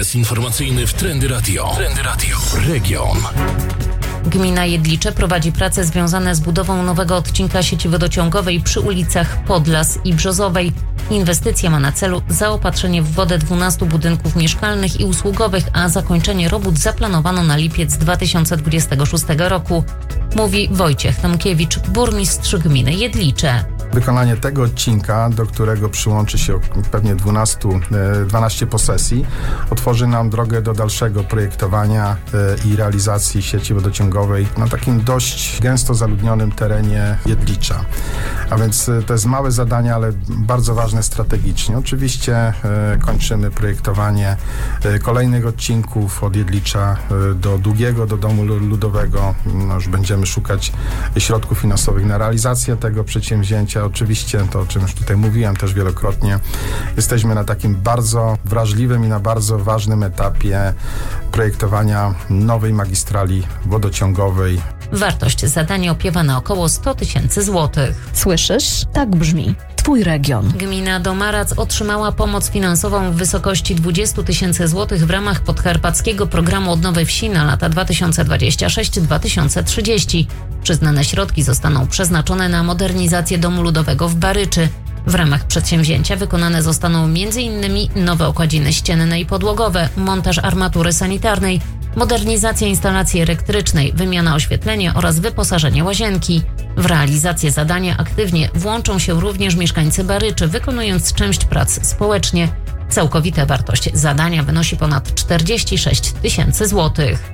Adres informacyjny w Trendy Radio. Trendy Radio. Region. Gmina Jedlicze prowadzi prace związane z budową nowego odcinka sieci wodociągowej przy ulicach Podlas i Brzozowej. Inwestycja ma na celu zaopatrzenie w wodę 12 budynków mieszkalnych i usługowych, a zakończenie robót zaplanowano na lipiec 2026 roku. Mówi Wojciech Tomkiewicz, burmistrz gminy Jedlicze. Wykonanie tego odcinka, do którego przyłączy się pewnie 12 posesji, otworzy nam drogę do dalszego projektowania i realizacji sieci wodociągowej na takim dość gęsto zaludnionym terenie Jedlicza. A więc to jest małe zadanie, ale bardzo ważne strategicznie. Oczywiście kończymy projektowanie kolejnych odcinków od Jedlicza do Długiego, do Domu Ludowego. Już będziemy szukać środków finansowych na realizację tego przedsięwzięcia. Oczywiście to, o czym już tutaj mówiłem też wielokrotnie, jesteśmy na takim bardzo wrażliwym i na bardzo ważnym etapie projektowania nowej magistrali wodociągowej. Wartość zadania opiewa na około 100 000 złotych. Słyszysz? Tak brzmi Twój region. Gmina Domarac otrzymała pomoc finansową w wysokości 20 000 złotych w ramach podkarpackiego programu Odnowy Wsi na lata 2026-2030. Przyznane środki zostaną przeznaczone na modernizację Domu Ludowego w Baryczy. W ramach przedsięwzięcia wykonane zostaną m.in. nowe okładziny ścienne i podłogowe, montaż armatury sanitarnej, modernizacja instalacji elektrycznej, wymiana oświetlenia oraz wyposażenie łazienki. W realizację zadania aktywnie włączą się również mieszkańcy Baryczy, wykonując część prac społecznie. Całkowita wartość zadania wynosi ponad 46 000 złotych.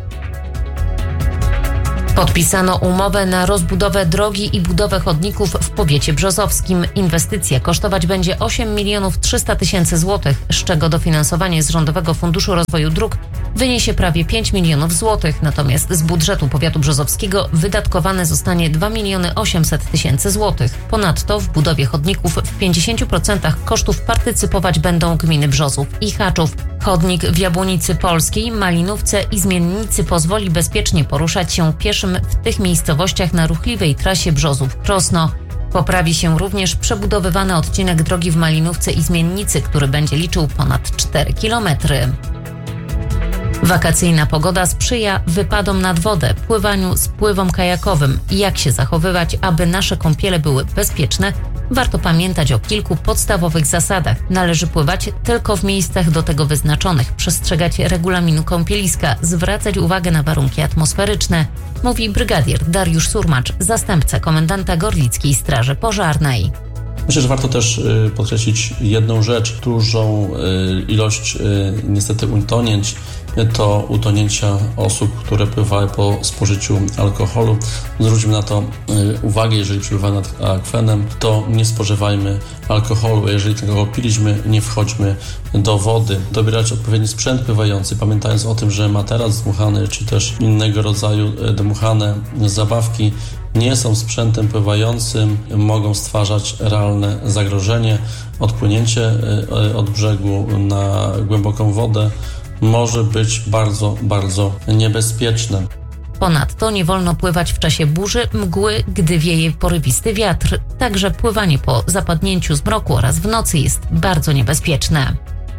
Podpisano umowę na rozbudowę drogi i budowę chodników w powiecie brzozowskim. Inwestycja kosztować będzie 8 300 000 złotych, z czego dofinansowanie z Rządowego Funduszu Rozwoju Dróg wyniesie prawie 5 milionów złotych, natomiast z budżetu powiatu brzozowskiego wydatkowane zostanie 2 800 000 złotych. Ponadto w budowie chodników w 50% kosztów partycypować będą gminy Brzozów i Haczów. Chodnik w Jabłonicy Polskiej, Malinówce i Zmiennicy pozwoli bezpiecznie poruszać się pieszym w tych miejscowościach na ruchliwej trasie Brzozów-Krosno. Poprawi się również przebudowywany odcinek drogi w Malinówce i Zmiennicy, który będzie liczył ponad 4 kilometry. Wakacyjna pogoda sprzyja wypadom nad wodę, pływaniu, spływom kajakowym. Jak się zachowywać, aby nasze kąpiele były bezpieczne? Warto pamiętać o kilku podstawowych zasadach. Należy pływać tylko w miejscach do tego wyznaczonych, przestrzegać regulaminu kąpieliska, zwracać uwagę na warunki atmosferyczne, mówi brygadier Dariusz Surmacz, zastępca komendanta Gorlickiej Straży Pożarnej. Myślę, że warto też podkreślić jedną rzecz. Dużą ilość niestety utonięć to utonięcia osób, które pływały po spożyciu alkoholu. Zwróćmy na to uwagę, jeżeli przepływamy nad akwenem, to nie spożywajmy alkoholu. Jeżeli tego piliśmy, nie wchodźmy do wody. Dobierać odpowiedni sprzęt pływający, pamiętając o tym, że materac dmuchany, czy też innego rodzaju dmuchane zabawki nie są sprzętem pływającym, mogą stwarzać realne zagrożenie. Odpłynięcie od brzegu na głęboką wodę może być bardzo, bardzo niebezpieczne. Ponadto nie wolno pływać w czasie burzy, mgły, gdy wieje porywisty wiatr. Także pływanie po zapadnięciu zmroku oraz w nocy jest bardzo niebezpieczne.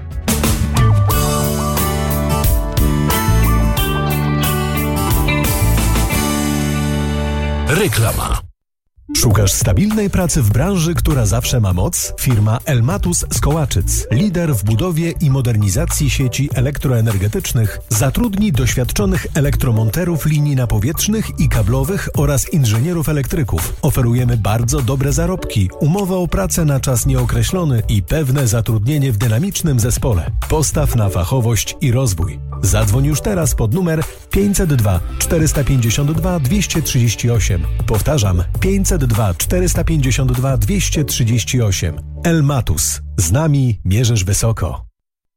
Reklama. Szukasz stabilnej pracy w branży, która zawsze ma moc? Firma Elmatus z Kołaczyc, lider w budowie i modernizacji sieci elektroenergetycznych, zatrudni doświadczonych elektromonterów linii napowietrznych i kablowych oraz inżynierów elektryków. Oferujemy bardzo dobre zarobki, umowę o pracę na czas nieokreślony i pewne zatrudnienie w dynamicznym zespole. Postaw na fachowość i rozwój. Zadzwoń już teraz pod numer 502 452 238. Powtarzam, 502 452 238. Elmatus. Z nami mierzysz wysoko.